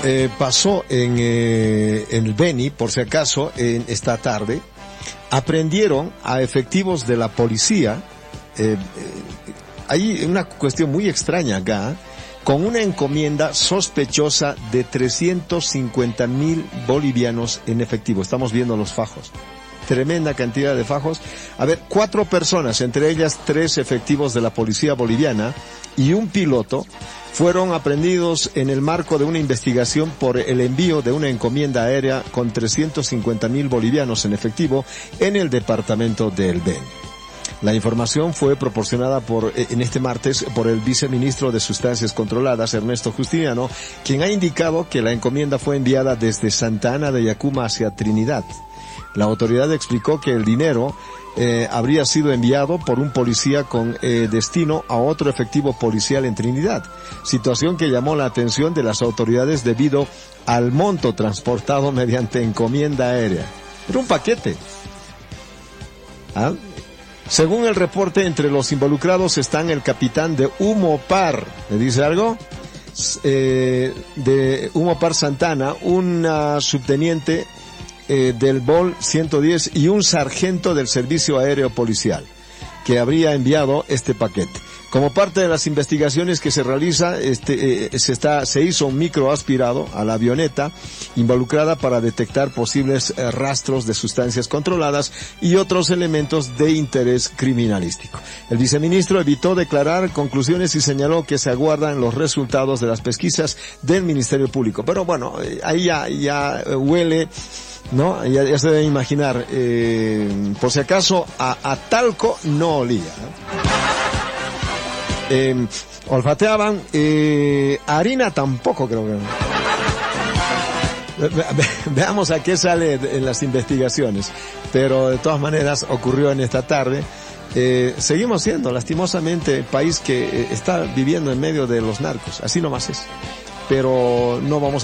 pasó en el Beni, por si acaso, en esta tarde. Aprendieron a efectivos de la policía. Hay una cuestión muy extraña acá, con una encomienda sospechosa de 350,000 bolivianos en efectivo. Estamos viendo los fajos. Tremenda cantidad de fajos. A ver, 4 personas, entre ellas 3 efectivos de la policía boliviana y un piloto, fueron aprehendidos en el marco de una investigación por el envío de una encomienda aérea con 350,000 bolivianos en efectivo en el departamento del Beni. La información fue proporcionada en este martes por el viceministro de Sustancias Controladas, Ernesto Justiniano, quien ha indicado que la encomienda fue enviada desde Santa Ana de Yacuma hacia Trinidad. La autoridad explicó que el dinero habría sido enviado por un policía con destino a otro efectivo policial en Trinidad, situación que llamó la atención de las autoridades debido al monto transportado mediante encomienda aérea. Era un paquete. ¿Ah? Según el reporte, entre los involucrados están el capitán de Humopar, ¿le dice algo? De Humopar Santana, una subteniente del BOL 110 y un sargento del Servicio Aéreo Policial, que habría enviado este paquete. Como parte de las investigaciones que se realiza, se hizo un microaspirado a la avioneta involucrada para detectar posibles rastros de sustancias controladas y otros elementos de interés criminalístico. El viceministro evitó declarar conclusiones y señaló que se aguardan los resultados de las pesquisas del Ministerio Público. Pero bueno, ahí ya huele, ¿no? Ya se debe imaginar, por si acaso a talco no olía, ¿no? Olfateaban, harina tampoco creo que. Veamos a qué sale en las investigaciones, pero de todas maneras ocurrió en esta tarde. Seguimos siendo lastimosamente el país que está viviendo en medio de los narcos, así nomás es. Pero no vamos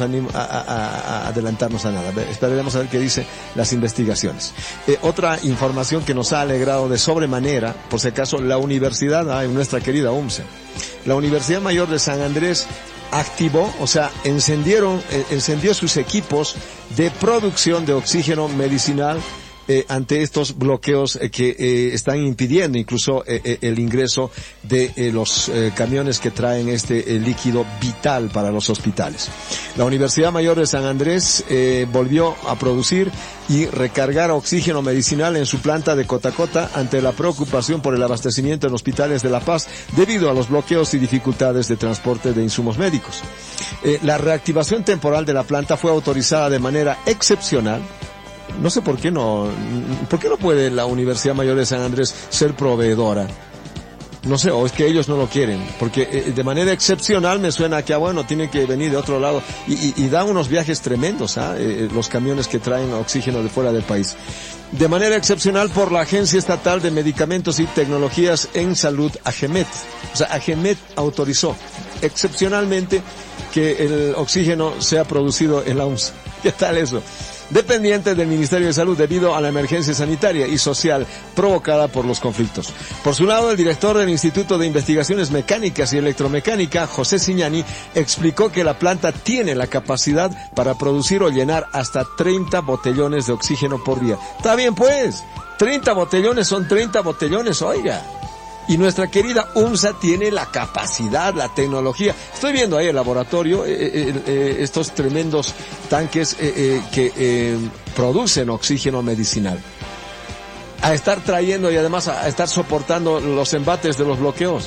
a adelantarnos a nada. Esperaremos a ver qué dicen las investigaciones. Otra información que nos ha alegrado de sobremanera, por si acaso, la universidad, nuestra querida UMSE, la Universidad Mayor de San Andrés activó, o sea, encendió sus equipos de producción de oxígeno medicinal ante estos bloqueos que están impidiendo incluso el ingreso de los camiones que traen este líquido vital para los hospitales. La Universidad Mayor de San Andrés volvió a producir y recargar oxígeno medicinal en su planta de Cotacota ante la preocupación por el abastecimiento en hospitales de La Paz debido a los bloqueos y dificultades de transporte de insumos médicos. La reactivación temporal de la planta fue autorizada de manera excepcional. No sé por qué no puede la Universidad Mayor de San Andrés ser proveedora. No sé, o es que ellos no lo quieren, porque de manera excepcional me suena que, tienen que venir de otro lado y dan unos viajes tremendos, los camiones que traen oxígeno de fuera del país. De manera excepcional por la Agencia Estatal de Medicamentos y Tecnologías en Salud, AGEMET. O sea, AGEMET autorizó excepcionalmente que el oxígeno sea producido en la UMS. ¿Qué tal eso? Dependiente del Ministerio de Salud debido a la emergencia sanitaria y social provocada por los conflictos. Por su lado, el director del Instituto de Investigaciones Mecánicas y Electromecánica, José Siñani, explicó que la planta tiene la capacidad para producir o llenar hasta 30 botellones de oxígeno por día. Está bien pues, 30 botellones son 30 botellones, oiga. Y nuestra querida UMSA tiene la capacidad, la tecnología. Estoy viendo ahí el laboratorio, estos tremendos tanques que producen oxígeno medicinal. A estar trayendo y además a estar soportando los embates de los bloqueos.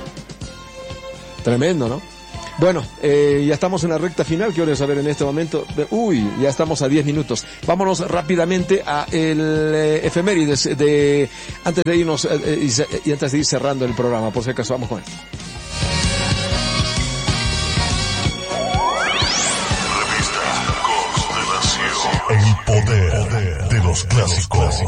Tremendo, ¿no? Bueno, ya estamos en la recta final. Quiero saber en este momento. Ya estamos a 10 minutos. Vámonos rápidamente a el efemérides antes de irnos y antes de ir cerrando el programa. Por si acaso, vamos con él. El poder de los clásicos.